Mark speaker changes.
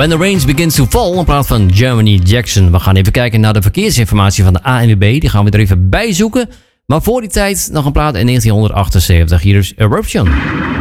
Speaker 1: When the Rain Begins to Fall, in plaats van Germany Jackson. We gaan even kijken naar de verkeersinformatie van de ANWB. Die gaan we er even bij zoeken. Maar voor die tijd nog een plaat in 1978. Hier is Eruption.